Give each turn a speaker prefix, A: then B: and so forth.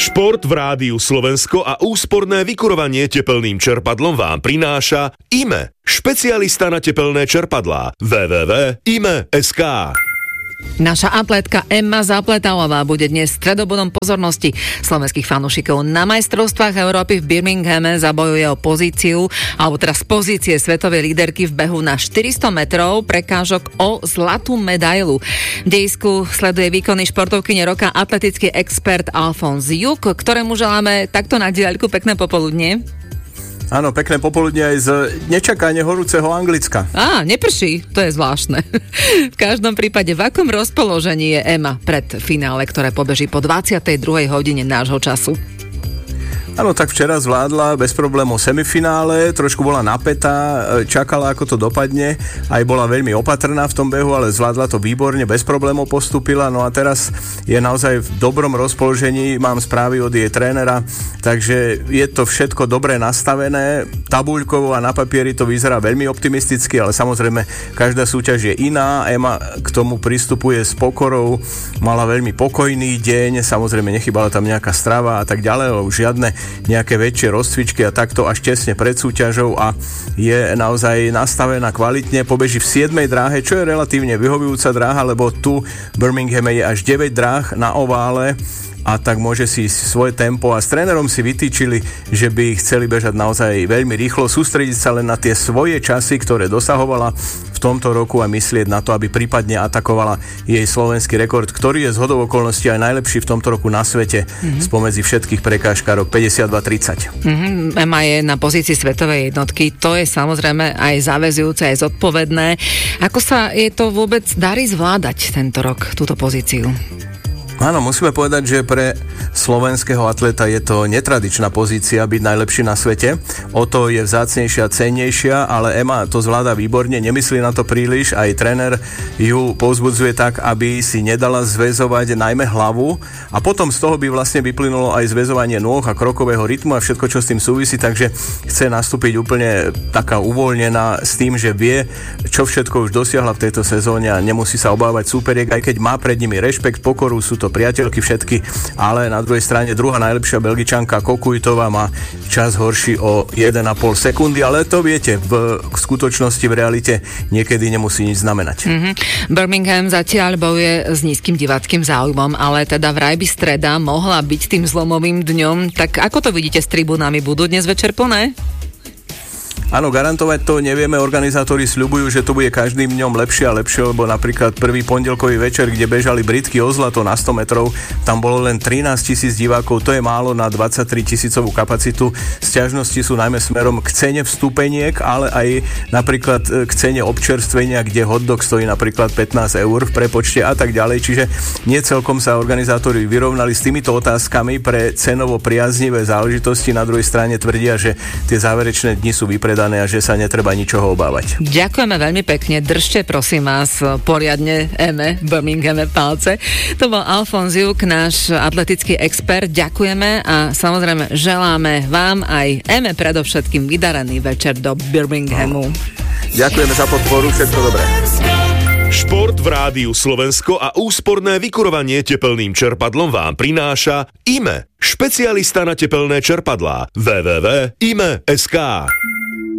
A: Šport v Rádiu Slovensko a úsporné vykurovanie tepelným čerpadlom vám prináša IME, špecialista na tepelné čerpadlá. www.ime.sk.
B: Naša atlétka Emma Zapletalová bude dnes stredobodom pozornosti slovenských fanúšikov. Na majstrovstvách Európy v Birminghame zabojuje o pozíciu, alebo teraz pozície svetovej líderky v behu na 400 metrov, prekážok o zlatú medailu. V dejisku sleduje výkony športovkyne roka atletický expert Alfons Juk, ktorému želáme takto na diaľku pekné popoludnie.
C: Áno, pekné popoludne aj z nečakane horúceho Anglicka.
B: Neprší, to je zvláštne. V každom prípade, v akom rozpoložení je Emma pred finále, ktoré pobeží po 22. hodine nášho času?
C: Áno, tak včera zvládla bez problémov semifinále, trošku bola napätá, čakala, ako to dopadne, aj bola veľmi opatrná v tom behu, ale zvládla to výborne, bez problémov postúpila, no a teraz je naozaj v dobrom rozpoložení, mám správy od jej trénera, takže je to všetko dobre nastavené, tabuľkovo a na papieri to vyzerá veľmi optimisticky, ale samozrejme každá súťaž je iná, Emma k tomu pristupuje s pokorou, mala veľmi pokojný deň, samozrejme nechybala tam nejaká strava a tak ďalej, ale už žiadne nejaké väčšie rozcvičky a takto až tesne pred súťažou a je naozaj nastavená kvalitne, pobeží v 7. dráhe, čo je relatívne vyhovujúca dráha, lebo tu v Birminghame je až 9 dráh na ovále a tak môže si svoje tempo a s trénerom si vytýčili, že by chceli bežať naozaj veľmi rýchlo, sústrediť sa len na tie svoje časy, ktoré dosahovala v tomto roku a myslieť na to, aby prípadne atakovala jej slovenský rekord, ktorý je zhodou okolností aj najlepší v tomto roku na svete spomedzi všetkých prekážkarok 52-30.
B: Emma je na pozícii svetovej jednotky, to je samozrejme aj záväzujúce, aj zodpovedné. Ako sa je to vôbec darí zvládať tento rok, túto pozíciu?
C: Áno, musíme povedať, že pre slovenského atleta je to netradičná pozícia byť najlepší na svete. O to je vzácnejšia, cennejšia, ale Emma to zvláda výborne, nemyslí na to príliš, aj tréner ju povzbudzuje tak, aby si nedala zväzovať najmä hlavu a potom z toho by vlastne vyplynulo aj zväzovanie nôh a krokového rytmu a všetko, čo s tým súvisí, takže chce nastúpiť úplne taká uvoľnená s tým, že vie, čo všetko už dosiahla v tejto sezóne a nemusí sa obávať súperiek, aj keď má pred nimi rešpekt, pokoru, sú to priateľky všetky, ale na druhej strane druhá najlepšia Belgičanka Kokujtová má čas horší o 1,5 sekundy, ale to viete, v skutočnosti, v realite niekedy nemusí nič znamenať.
B: Birmingham zatiaľ bojuje s nízkym diváckym záujmom, ale teda vraj by streda mohla byť tým zlomovým dňom, tak ako to vidíte s tribúnami, budú dnes večer plné?
C: Áno, garantovať to nevieme, organizátori sľubujú, že to bude každým dňom lepšie a lepšie, lebo napríklad prvý pondelkový večer, kde bežali Britky o zlato na 100 metrov, tam bolo len 13 000 divákov, to je málo na 23 000 kapacitu. Sťažnosti sú najmä smerom k cene vstupeniek, ale aj napríklad k cene občerstvenia, kde hotdog stojí napríklad 15 eur v prepočte a tak ďalej, čiže nie celkom sa organizátori vyrovnali s týmito otázkami pre cenovo priaznivé záležitosti, na druhej strane tvrdia, že tie záverečné dni sú vypredané a že sa netreba ničoho obávať.
B: Ďakujeme veľmi pekne, držte prosím vás poriadne Eme Birminghame palce. To bol Alfons Juk, náš atletický expert, ďakujeme a samozrejme želáme vám aj Eme predovšetkým vydarený večer do Birminghamu.
C: Ďakujeme za podporu, všetko dobré.
A: Šport v Rádiu Slovensko a úsporné vykurovanie tepelným čerpadlom vám prináša IME, špecialista na tepelné čerpadlá. www.ime.sk.